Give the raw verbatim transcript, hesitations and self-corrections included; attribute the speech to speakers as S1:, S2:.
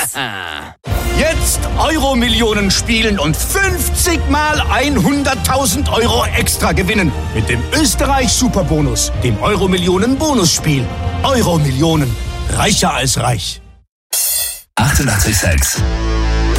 S1: Jetzt Euro-Millionen spielen und fünfzig mal hunderttausend Euro extra gewinnen. Mit dem Österreich-Superbonus, dem Euro-Millionen-Bonusspiel. Euro-Millionen, reicher als reich.
S2: achtundachtzig Komma sechs